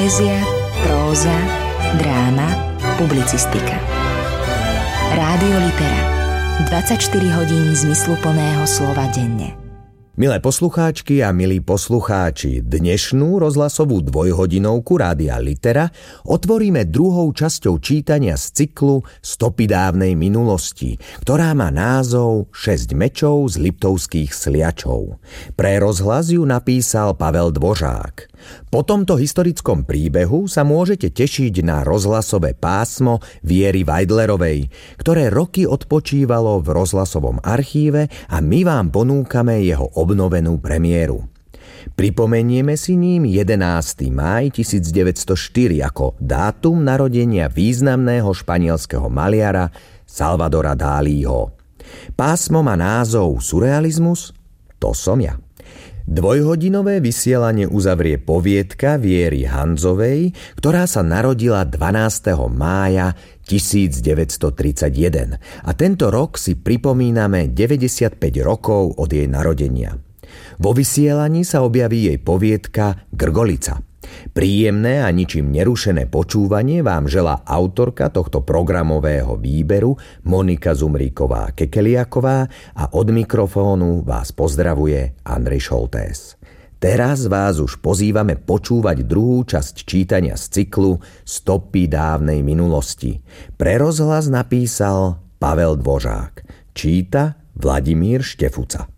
Poézia, próza, dráma, publicistika. Rádio Litera. 24 hodín zmysluplného slova denne. Milé poslucháčky a milí poslucháči, dnešnú rozhlasovú dvojhodinovku Rádia Litera otvoríme druhou časťou čítania z cyklu Stopy dávnej minulosti, ktorá má názov 6 mečov z Liptovských sliačov. Pre rozhlas ju napísal Pavel Dvořák. Po tomto historickom príbehu sa môžete tešiť na rozhlasové pásmo Viery Vajdlerovej, ktoré roky odpočívalo v rozhlasovom archíve a my vám ponúkame jeho obnovenú premiéru. Pripomenieme si ním 11. máj 1904 ako dátum narodenia významného španielského maliara Salvadora Dalího. Pásmo má názov Surrealizmus? To som ja. Dvojhodinové vysielanie uzavrie poviedka Viery Hanzovej, ktorá sa narodila 12. mája 1931 a tento rok si pripomíname 95 rokov od jej narodenia. Vo vysielaní sa objaví jej poviedka Grgolica. Príjemné a ničím nerušené počúvanie vám želá autorka tohto programového výberu Monika Zumríková-Kekeliaková a od mikrofónu vás pozdravuje Andrej Šoltés. Teraz vás už pozývame počúvať druhú časť čítania z cyklu Stopy dávnej minulosti. Pre rozhlas napísal Pavel Dvořák. Číta Vladimír Štefuca.